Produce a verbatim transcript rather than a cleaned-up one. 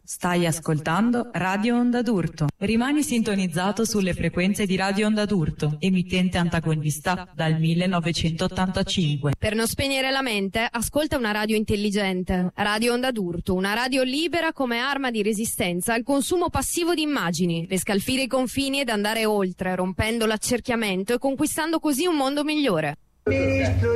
Stai ascoltando Radio Onda d'Urto. Rimani sintonizzato sulle frequenze di Radio Onda d'Urto, emittente antagonista dal millenovecentottantacinque. Per non spegnere la mente, ascolta una radio intelligente. Radio Onda d'Urto, una radio libera come arma di resistenza al consumo passivo di immagini, per scalfire i confini ed andare oltre, rompendo l'accerchiamento e conquistando così un mondo migliore. Ministro